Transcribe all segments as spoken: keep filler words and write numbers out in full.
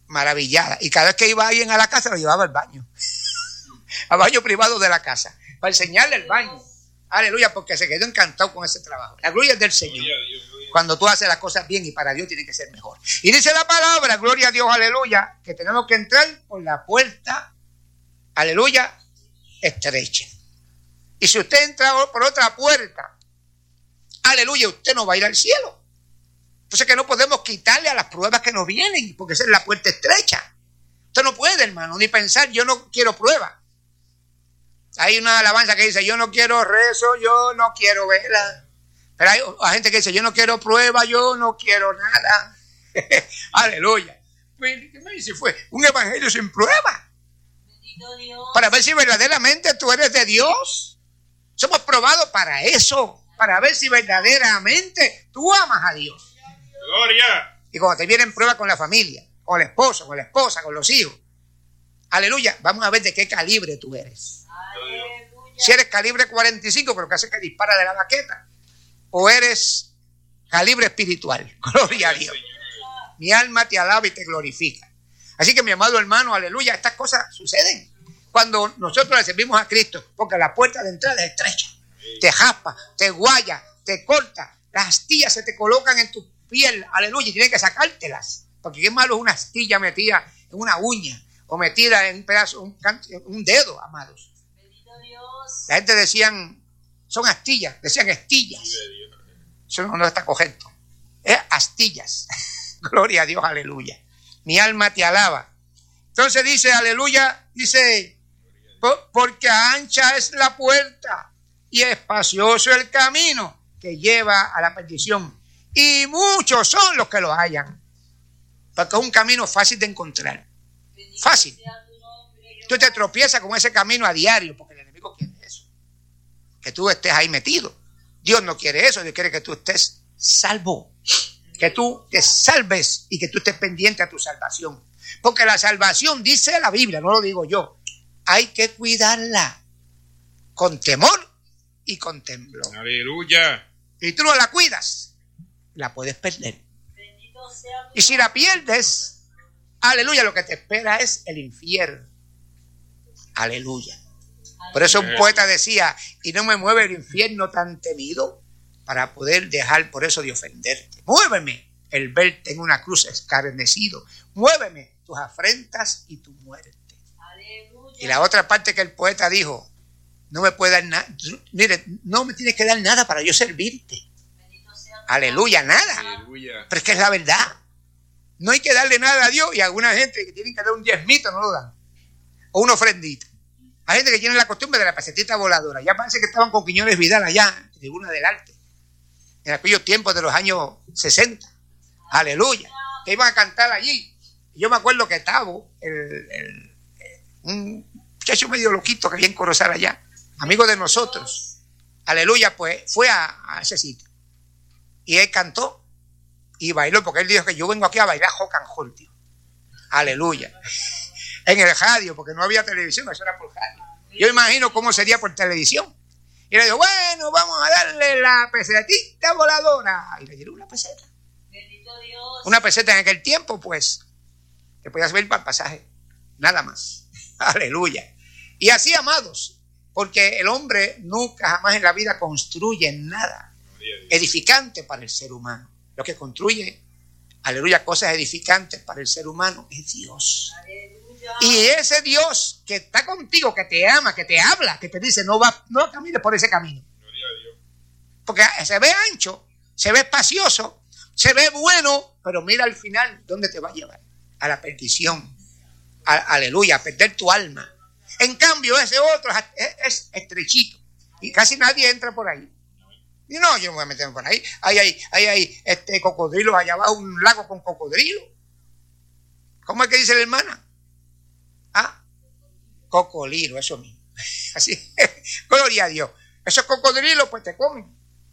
maravillada. Y cada vez que iba alguien a la casa lo llevaba al baño. Al baño privado de la casa. Para enseñarle el baño. Aleluya, porque se quedó encantado con ese trabajo. La gloria es del Señor. Gloria a Dios, gloria. Cuando tú haces las cosas bien y para Dios tiene que ser mejor. Y dice la palabra, gloria a Dios, aleluya, que tenemos que entrar por la puerta, aleluya, estrecha. Y si usted entra por otra puerta, aleluya, usted no va a ir al cielo. Entonces que no podemos quitarle a las pruebas que nos vienen, porque esa es la puerta estrecha. Usted no puede, hermano, ni pensar, yo no quiero prueba. Hay una alabanza que dice, yo no quiero rezo, yo no quiero vela. Pero hay, hay gente que dice, yo no quiero prueba, yo no quiero nada. Aleluya. ¿Qué me dice? Fue un evangelio sin prueba. Bendito Dios. Para ver si verdaderamente tú eres de Dios. Somos probados para eso. Para ver si verdaderamente tú amas a Dios. Gloria. Y cuando te vienen pruebas con la familia, con el esposo, con la esposa, con los hijos. Aleluya. Vamos a ver de qué calibre tú eres. Si eres calibre cuarenta y cinco, pero que hace que dispara de la baqueta, o eres calibre espiritual. Gloria a Dios. Mi alma te alaba y te glorifica. Así que, mi amado hermano, aleluya, estas cosas suceden cuando nosotros le servimos a Cristo, porque la puerta de entrada es estrecha. Te jaspa, te guaya, te corta, las astillas se te colocan en tu piel, aleluya, y tienes que sacártelas, porque qué malo es una astilla metida en una uña o metida en un pedazo, un, un dedo, amados. La gente decían, son astillas, decían estillas. Eso no, no está correcto. Es astillas. Gloria a Dios, aleluya. Mi alma te alaba. Entonces dice, aleluya, dice, por, porque ancha es la puerta y espacioso el camino que lleva a la perdición. Y muchos son los que lo hallan. Porque es un camino fácil de encontrar. Fácil. Tú te tropiezas con ese camino a diario, porque el enemigo quiere eso. Que tú estés ahí metido. Dios no quiere eso, Dios quiere que tú estés salvo. Que tú te salves y que tú estés pendiente a tu salvación. Porque la salvación, dice la Biblia, no lo digo yo, hay que cuidarla con temor y con temblor. Aleluya. Y tú no la cuidas, la puedes perder. Y si la pierdes, aleluya, lo que te espera es el infierno. Aleluya. Por eso un poeta decía, y no me mueve el infierno tan temido para poder dejar por eso de ofenderte. Muéveme el verte en una cruz escarnecido. Muéveme tus afrentas y tu muerte. Aleluya. Y la otra parte que el poeta dijo, no me puede dar nada, mire, no me tienes que dar nada para yo servirte. Aleluya, nada. Aleluya. Pero es que es la verdad. No hay que darle nada a Dios, y alguna gente que tienen que dar un diezmito no lo dan. O una ofrendita. Hay gente que tiene la costumbre de la pesetita voladora. Ya parece que estaban con Quiñones Vidal allá, en Tribuna del Arte, en aquellos tiempos de los años sesenta. Aleluya. Que iban a cantar allí. Y yo me acuerdo que Tavo, el, el, un muchacho medio loquito que había en Corozal allá, amigo de nosotros, aleluya, pues fue a, a ese sitio. Y él cantó y bailó, porque él dijo que yo vengo aquí a bailar rock and roll, tío. Aleluya. En el radio, porque no había televisión, eso era por radio. Yo imagino cómo sería por televisión. Y le digo, bueno, vamos a darle la pesetita voladora. Y le dieron una peseta. Bendito Dios. Una peseta en aquel tiempo, pues, que podía servir para el pasaje. Nada más. Aleluya. Y así, amados, porque el hombre nunca jamás en la vida construye nada edificante para el ser humano. Lo que construye, aleluya, cosas edificantes para el ser humano es Dios. Aleluya. Y ese Dios que está contigo, que te ama, que te habla, que te dice, no va, no camines por ese camino. Porque se ve ancho, se ve espacioso, se ve bueno, pero mira al final dónde te va a llevar. A la perdición. A, aleluya, a perder tu alma. En cambio, ese otro es, es estrechito y casi nadie entra por ahí. Y no, yo no voy a meterme por ahí. Hay, hay, hay, hay este, cocodrilos allá abajo, un lago con cocodrilos. ¿Cómo es que dice la hermana? Ah, cocodrilo, eso mismo. Así, gloria a Dios. Esos cocodrilos pues te comen.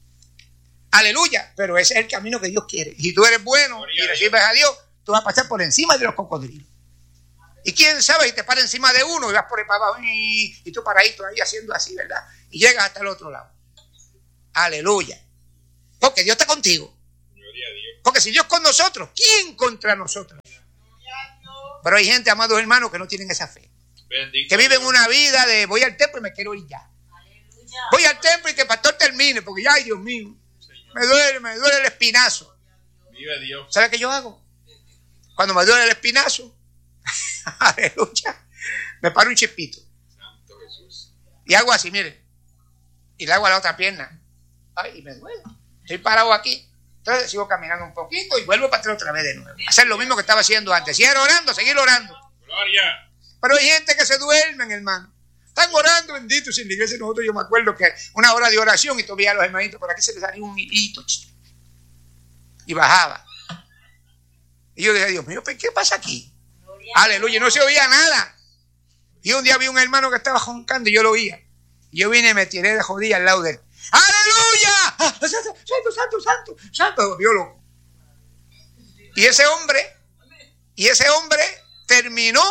Aleluya, pero ese es el camino que Dios quiere. Si tú eres bueno y recibes a Dios, tú vas a pasar por encima de los cocodrilos. Y quién sabe, y te para encima de uno y vas por ahí para abajo y, y tú paradito ahí haciendo así, ¿verdad? Y llegas hasta el otro lado. Aleluya. Porque Dios está contigo. Porque si Dios con nosotros, ¿quién contra nosotros? Pero hay gente, amados hermanos, que no tienen esa fe. Bendito que viven Dios. Una vida de voy al templo y me quiero ir ya. Aleluya. Voy al templo y que el pastor termine, porque ya, ay Dios mío, Señor. me duele, me duele el espinazo. Vive Dios. ¿Sabe qué yo hago? Cuando me duele el espinazo, aleluya, me paro un chispito. Santo Jesús. Y hago así, mire. Y le hago a la otra pierna. Ay, y me duele. Estoy parado aquí. Entonces sigo caminando un poquito y vuelvo para atrás otra vez de nuevo. Hacer lo mismo que estaba haciendo antes. Seguir orando, seguir orando. Gloria. Pero hay gente que se duermen, hermano. Están orando, benditos, en la iglesia nosotros, yo me acuerdo que una hora de oración y todavía los hermanitos, por aquí se les salía un hilito. Y bajaba. Y yo dije, Dios mío, ¿qué pasa aquí? Gloria. Aleluya, no se oía nada. Y un día vi un hermano que estaba joncando y yo lo oía. Y yo vine y me tiré de jodilla al lado de él. ¡Aleluya! ¡Santo, santo, santo, santo! ¡Santo! Dios loco. Y ese hombre, y ese hombre terminó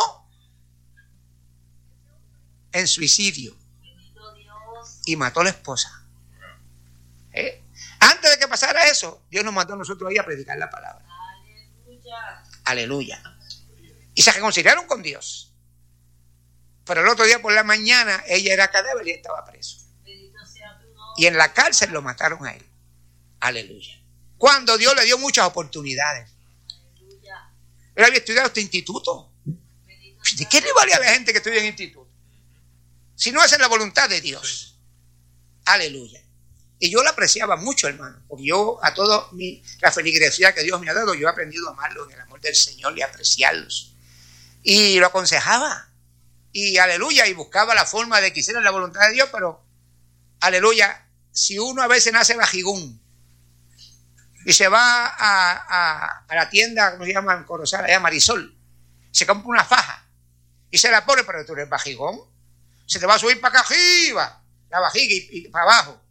en suicidio. Y mató a la esposa. ¿Eh? Antes de que pasara eso, Dios nos mandó a nosotros ahí a predicar la palabra. Aleluya. Aleluya. Y se reconciliaron con Dios. Pero el otro día por la mañana ella era cadáver y estaba preso. Y en la cárcel lo mataron a él. Aleluya. Cuando Dios le dio muchas oportunidades. Aleluya. Él había estudiado este instituto. ¿De qué le vale a la gente que estudia en instituto? Si no es en la voluntad de Dios. Aleluya. Y yo lo apreciaba mucho, hermano. Porque yo, a toda la feligresía que Dios me ha dado, yo he aprendido a amarlo en el amor del Señor y a apreciarlos. Y lo aconsejaba. Y aleluya. Y buscaba la forma de que hiciera la voluntad de Dios, pero aleluya. Si uno a veces nace bajigún y se va a, a, a la tienda, ¿cómo se llama? En Corozal, allá Marisol, se compra una faja y se la pone, pero tú eres bajigón, se te va a subir para acá arriba, la vajiga y, y para abajo.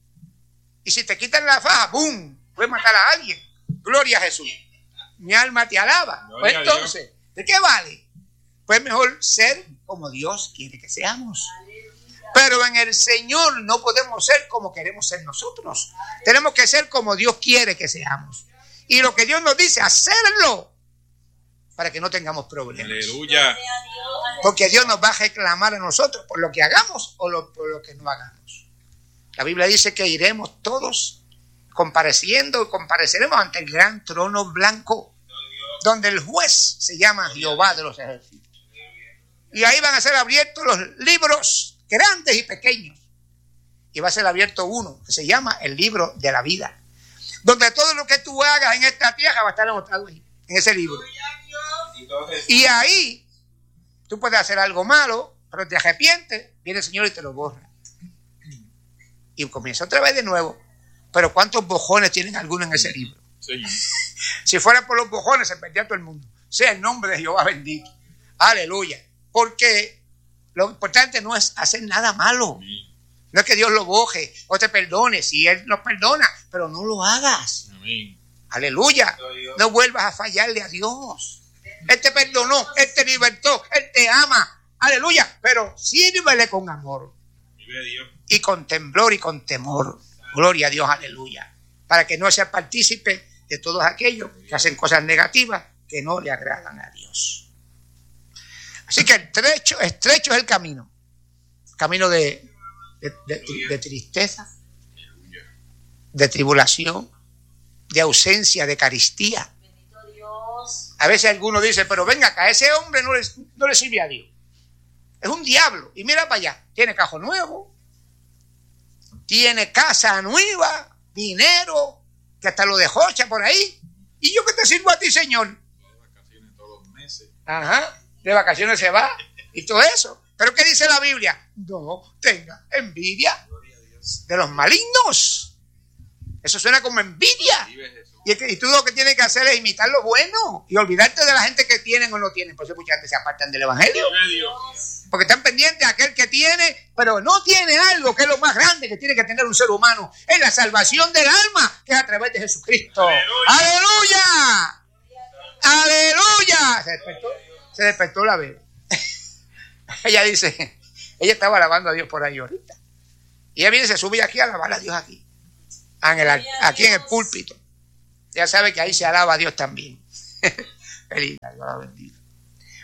Y si te quitan la faja, ¡bum! Puedes matar a alguien. Gloria a Jesús. Mi alma te alaba. Pues entonces, ¿de qué vale? Pues mejor ser como Dios quiere que seamos. Pero en el Señor no podemos ser como queremos ser nosotros. Tenemos que ser como Dios quiere que seamos. Y lo que Dios nos dice, hacerlo para que no tengamos problemas. Aleluya. Porque Dios nos va a reclamar a nosotros por lo que hagamos o lo, por lo que no hagamos. La Biblia dice que iremos todos compareciendo y compareceremos ante el gran trono blanco, donde el juez se llama Jehová de los ejércitos. Y ahí van a ser abiertos los libros grandes y pequeños. Y va a ser abierto uno que se llama el libro de la vida, donde todo lo que tú hagas en esta tierra va a estar anotado ahí, en ese libro. Y ahí tú puedes hacer algo malo, pero te arrepientes, viene el Señor y te lo borra. Y comienza otra vez de nuevo. Pero ¿cuántos bojones tienen algunos en ese libro? Sí. Si fuera por los bojones se perdía todo el mundo. Sea el nombre de Jehová bendito. Aleluya. Porque lo importante no es hacer nada malo. Amén. No es que Dios lo boje o te perdone. Si Él nos perdona, pero no lo hagas. Amén. Aleluya. No vuelvas a fallarle a Dios. Él te perdonó, Él te libertó, Él te ama. Aleluya. Pero sírvele con amor. Y con temblor y con temor. Gloria a Dios, aleluya. Para que no sea partícipe de todos aquellos que hacen cosas negativas que no le agradan a Dios. Así que estrecho, estrecho es el camino. Camino de, de, de, de tristeza, de tribulación, de ausencia, de caristía. A veces alguno dice, pero venga acá, ese hombre no le, no le sirve a Dios. Es un diablo. Y mira para allá, tiene carro nuevo, tiene casa nueva, dinero, que hasta lo dejó hecha por ahí. ¿Y yo qué te sirvo a ti, Señor? De vacaciones todos los meses. Ajá. De vacaciones se va y todo eso. ¿Pero qué dice la Biblia? No tenga envidia de los malignos. Eso suena como envidia. Y, y tú lo que tienes que hacer es imitar lo bueno y olvidarte de la gente que tienen o no tienen. Por eso mucha gente se apartan del evangelio. Porque están pendientes a aquel que tiene, pero no tiene algo que es lo más grande que tiene que tener un ser humano. Es la salvación del alma, que es a través de Jesucristo. ¡Aleluya! ¡Aleluya! Se despertó. Se despertó la bebé. Ella dice, ella estaba alabando a Dios por ahí ahorita. Y ella viene y se sube aquí a alabar a Dios aquí. En el, aquí en el púlpito. Ya sabe que ahí se alaba a Dios también. Feliz, Dios la bendiga.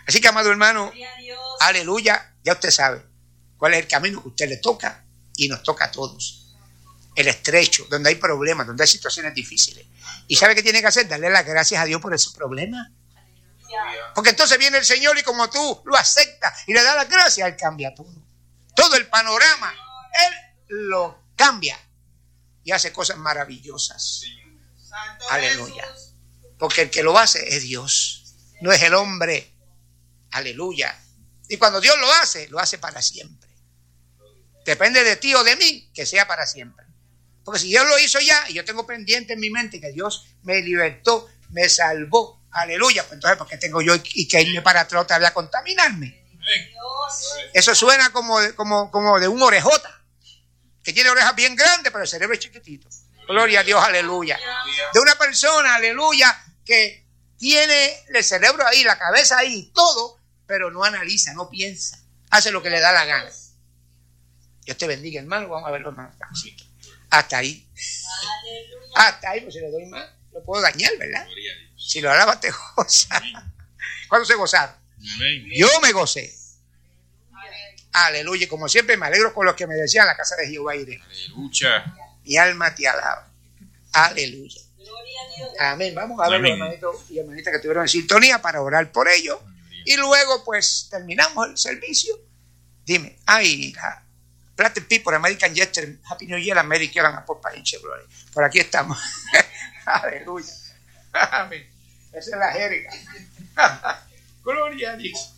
Así que, amado hermano, aleluya, ya usted sabe cuál es el camino que a usted le toca y nos toca a todos. El estrecho, donde hay problemas, donde hay situaciones difíciles. ¿Y sabe qué tiene que hacer? Darle las gracias a Dios por esos problemas. Porque entonces viene el Señor y como tú lo aceptas y le das las gracias, Él cambia todo. Todo el panorama, Él lo cambia y hace cosas maravillosas. Aleluya. Porque el que lo hace es Dios, no es el hombre. Aleluya. Y cuando Dios lo hace, lo hace para siempre. Depende de ti o de mí que sea para siempre. Porque si Dios lo hizo ya y yo tengo pendiente en mi mente que Dios me libertó, me salvó, aleluya, pues entonces ¿por qué tengo yo y que irme para atrás otra vez a contaminarme? Eso suena como de, como, como de un orejota que tiene orejas bien grandes pero el cerebro es chiquitito. Gloria a Dios, aleluya. De una persona, aleluya, que tiene el cerebro ahí, la cabeza ahí, todo, pero no analiza, no piensa, hace lo que le da la gana. Dios te bendiga, hermano. Vamos a verlo, hermano. Hasta ahí. Hasta ahí, pues si le doy más, lo puedo dañar, ¿verdad? Si lo alabas, te goza. ¿Cuándo se gozaron? Yo me gocé. Aleluya. Como siempre, me alegro con los que me decían la casa de Jehová iré. Aleluya. Mi alma te alaba. Aleluya. Amén. Vamos a ver los hermanitos y hermanitas que estuvieron en sintonía para orar por ellos. Y luego, pues, terminamos el servicio. Dime, ay, la Platter People, American Jester, Happy New Year, American Apple Inche, por aquí estamos. Aleluya. Amén. Esa es la jerga. Gloria a Dios.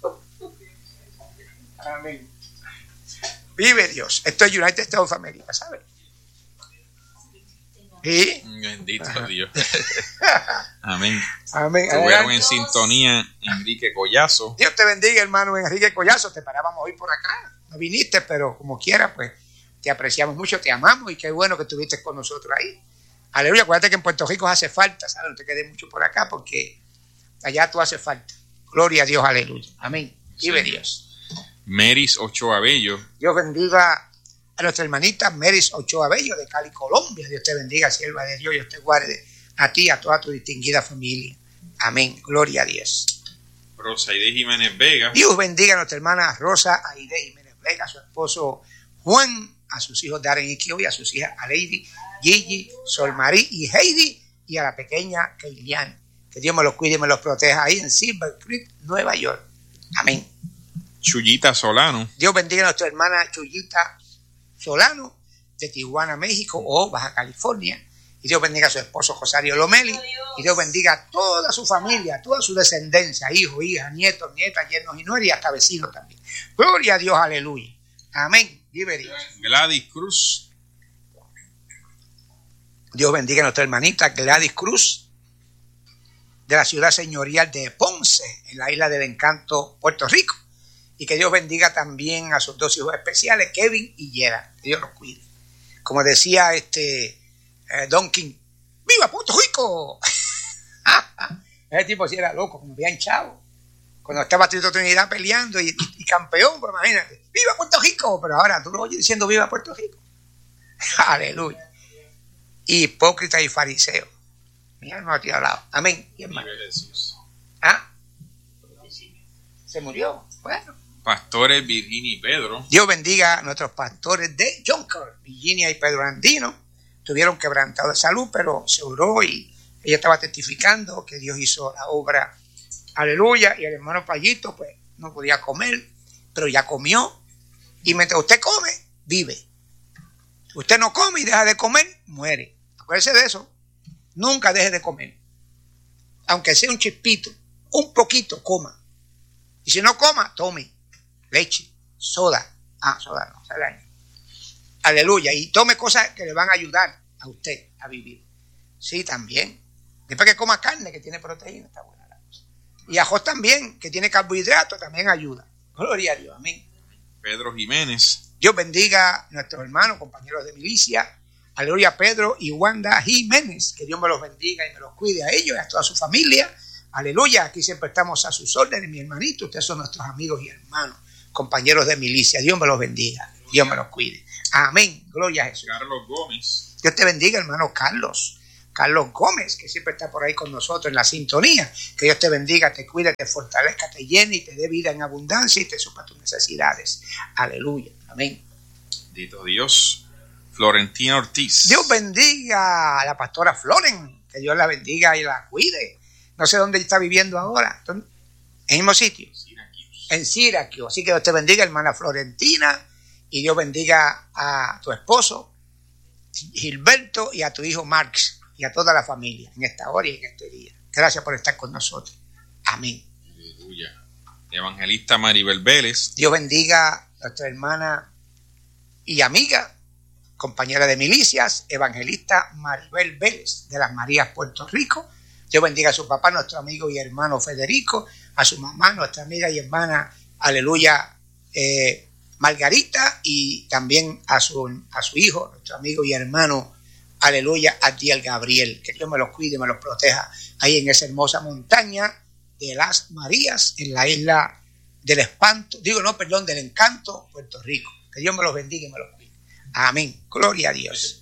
Amén. Vive Dios. Esto es United States of America, ¿sabes? ¿Sí? Bendito Ajá. Dios. Amén. Amén. Estuvieron en sintonía Enrique Collazo. Dios te bendiga, hermano Enrique Collazo. Te parábamos hoy por acá. No viniste, pero como quiera, pues te apreciamos mucho, te amamos y qué bueno que estuviste con nosotros ahí. Aleluya. Acuérdate que en Puerto Rico hace falta, ¿sabes? No te quedes mucho por acá porque allá tú hace falta. Gloria a Dios, aleluya. Amén. Vive sí. Dios. Meris Ochoa Bello. Dios bendiga a nuestra hermanita Meris Ochoa Bello de Cali, Colombia. Dios te bendiga, sierva de Dios. Dios te guarde a ti y a toda tu distinguida familia. Amén. Gloria a Dios. Rosa Aide Jiménez Vega. Dios bendiga a nuestra hermana Rosa Aide Jiménez Vega, a su esposo Juan, a sus hijos Darren y Kio, y a sus hijas Aleidi, Gigi, Solmarí y Heidi, y a la pequeña Keilian. Que Dios me los cuide y me los proteja ahí en Silver Creek, Nueva York. Amén. Chuyita Solano. Dios bendiga a nuestra hermana Chuyita Solano, de Tijuana, México, o Baja California. Y Dios bendiga a su esposo Rosario Lomeli. Y Dios bendiga a toda su familia, a toda su descendencia, hijos, hijas, nietos, nietas, yernos y nueras, y hasta vecinos también. Gloria a Dios, aleluya. Amén. Vive Dios. Gladys Cruz. Dios bendiga a nuestra hermanita Gladys Cruz, de la ciudad señorial de Ponce, en la isla del Encanto, Puerto Rico. Y que Dios bendiga también a sus dos hijos especiales, Kevin y Yera. Que Dios los cuide. Como decía este eh, Don King, ¡viva Puerto Rico! Ese tipo sí era loco, como bien chavo. Cuando estaba Tito Trinidad peleando y, y, y campeón, pues imagínate, ¡viva Puerto Rico! Pero ahora tú lo oyes diciendo ¡viva Puerto Rico! ¡Aleluya! Hipócrita y fariseo. Mi alma te ha hablado. Amén. ¿Y hermano? ¿Ah? ¿Se murió? Bueno. Pastores Virginia y Pedro. Dios bendiga a nuestros pastores de Jonker, Virginia y Pedro Andino. Tuvieron quebrantado de salud, pero se oró y ella estaba testificando que Dios hizo la obra. Aleluya. Y el hermano Payito, pues, no podía comer, pero ya comió. Y mientras usted come, vive. Si usted no come y deja de comer, muere. Acuérdese de eso. Nunca deje de comer. Aunque sea un chispito, un poquito, coma. Y si no coma, tome leche, soda. Ah, soda no, salaña. Aleluya. Y tome cosas que le van a ayudar a usted a vivir. Sí, también. Después que coma carne, que tiene proteína, está buena la cosa. Y arroz también, que tiene carbohidratos, también ayuda. Gloria a Dios. Amén. Pedro Jiménez. Dios bendiga a nuestros hermanos, compañeros de milicia. Aleluya, Pedro y Wanda Jiménez. Que Dios me los bendiga y me los cuide a ellos y a toda su familia. Aleluya. Aquí siempre estamos a sus órdenes, mi hermanito. Ustedes son nuestros amigos y hermanos, compañeros de milicia. Dios me los bendiga. Dios me los cuide. Amén. Gloria a Jesús. Carlos Gómez. Dios te bendiga, hermano Carlos. Carlos Gómez, que siempre está por ahí con nosotros en la sintonía. Que Dios te bendiga, te cuide, te fortalezca, te llene y te dé vida en abundancia y te supla tus necesidades. Aleluya. Amén. Bendito Dios. Florentina Ortiz. Dios bendiga a la pastora Floren. Que Dios la bendiga y la cuide. No sé dónde está viviendo ahora. En el mismo sitio. En Syracuse. Así que Dios te bendiga, hermana Florentina. Y Dios bendiga a tu esposo Gilberto y a tu hijo Marx y a toda la familia en esta hora y en este día. Gracias por estar con nosotros. Amén. Aleluya. Evangelista Maribel Vélez. Dios bendiga a nuestra hermana y amiga, compañera de milicias, evangelista Maribel Vélez de las Marías, Puerto Rico. Dios bendiga a su papá, nuestro amigo y hermano Federico, a su mamá, nuestra amiga y hermana, aleluya, eh, Margarita, y también a su, a su hijo, nuestro amigo y hermano, aleluya, Adiel Gabriel. Que Dios me los cuide y me los proteja ahí en esa hermosa montaña de las Marías, en la isla del espanto, digo no, perdón, del encanto, Puerto Rico. Que Dios me los bendiga y me los cuide. Amén. Gloria a Dios.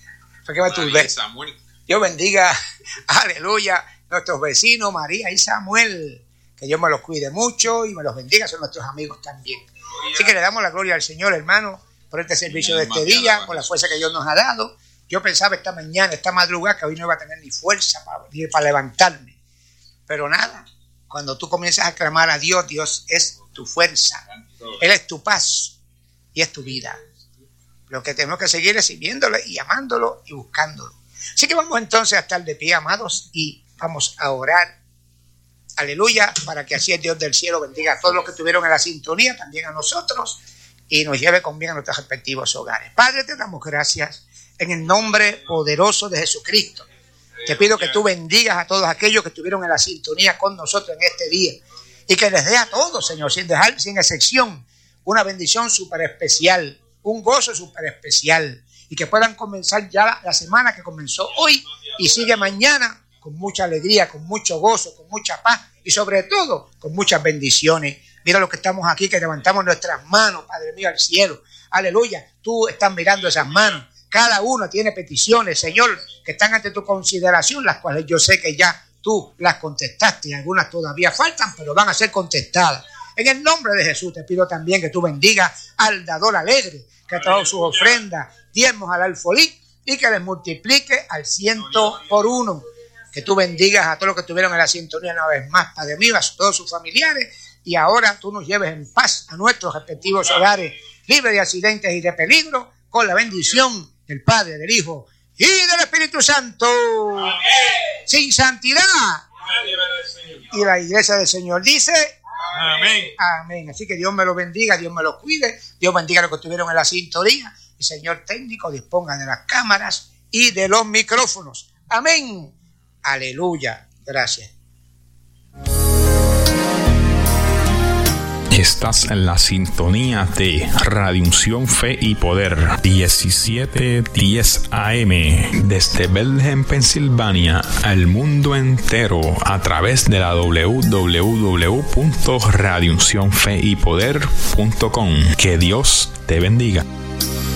Dios bendiga, aleluya, nuestros vecinos, María y Samuel. Que Dios me los cuide mucho y me los bendiga, son nuestros amigos también. Así que le damos la gloria al Señor, hermano, por este servicio de este día, por la fuerza que Dios nos ha dado. Yo pensaba esta mañana, esta madrugada, que hoy no iba a tener ni fuerza para, ni para levantarme. Pero nada, cuando tú comienzas a clamar a Dios, Dios es tu fuerza. Él es tu paz y es tu vida. Lo que tenemos que seguir es sirviéndole y amándolo y buscándolo. Así que vamos entonces a estar de pie, amados, y vamos a orar. Aleluya, para que así el Dios del cielo bendiga a todos los que estuvieron en la sintonía, también a nosotros, y nos lleve con bien a nuestros respectivos hogares. Padre, te damos gracias en el nombre poderoso de Jesucristo. Te pido que tú bendigas a todos aquellos que estuvieron en la sintonía con nosotros en este día, y que les dé a todos, Señor, sin dejar, sin excepción, una bendición súper especial, un gozo súper especial, y que puedan comenzar ya la, la semana que comenzó hoy y sigue mañana, con mucha alegría, con mucho gozo, con mucha paz y sobre todo con muchas bendiciones. Mira lo que estamos aquí, que levantamos nuestras manos, Padre mío, al cielo. Aleluya, tú estás mirando esas manos. Cada uno tiene peticiones, Señor, que están ante tu consideración, las cuales yo sé que ya tú las contestaste y algunas todavía faltan, pero van a ser contestadas. En el nombre de Jesús te pido también que tú bendigas al dador alegre, que ha traído sus ofrendas, diezmos al alfolí, y que les multiplique al ciento por uno. Que tú bendigas a todos los que estuvieron en la sintonía una vez más, Padre mío, a todos sus familiares, y ahora tú nos lleves en paz a nuestros respectivos hogares, libres de accidentes y de peligro, con la bendición del Padre, del Hijo y del Espíritu Santo. Amén. Sin santidad. Amén. Y la iglesia del Señor dice amén. Amén. Así que Dios me lo bendiga, Dios me lo cuide, Dios bendiga a los que estuvieron en la sintonía, y Señor técnico, disponga de las cámaras y de los micrófonos. Amén. Aleluya. Gracias. Estás en la sintonía de Radio Unción Fe y Poder diecisiete diez A M desde Bethlehem, Pensilvania, al mundo entero a través de la doble u doble u doble u punto radio unción fe y poder punto com. Que Dios te bendiga.